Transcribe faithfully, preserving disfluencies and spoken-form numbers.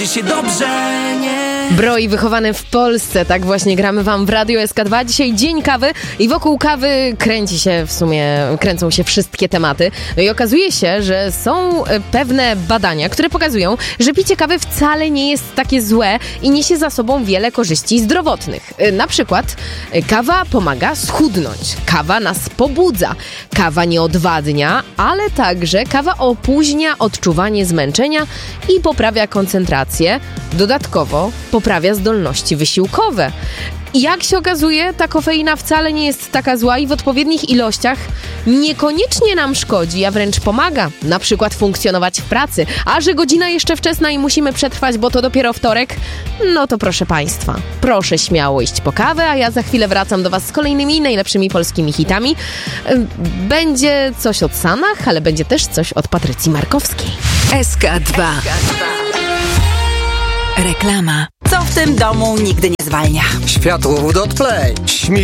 się dobrze, nie? Broi wychowany w Polsce, tak właśnie gramy wam w Radio S K dwa. Dzisiaj dzień kawy i wokół kawy kręci się w sumie, kręcą się wszystkie tematy. No i okazuje się, że są pewne badania, które pokazują, że picie kawy wcale nie jest takie złe i niesie za sobą wiele korzyści zdrowotnych. Na przykład kawa pomaga schudnąć, kawa nas pobudza, kawa nie odwadnia, ale także kawa opóźnia odczuwanie zmęczenia i poprawia koncentrację. Dodatkowo poprawia zdolności wysiłkowe. I jak się okazuje, ta kofeina wcale nie jest taka zła i w odpowiednich ilościach niekoniecznie nam szkodzi, a wręcz pomaga na przykład funkcjonować w pracy. A że godzina jeszcze wczesna i musimy przetrwać, bo to dopiero wtorek, no to proszę Państwa, proszę śmiało iść po kawę, a ja za chwilę wracam do Was z kolejnymi najlepszymi polskimi hitami. Będzie coś od Sanach, ale będzie też coś od Patrycji Markowskiej. S K dwa. Reklama. Co w tym domu nigdy nie zwalnia? Światłowód od Play. Śmi-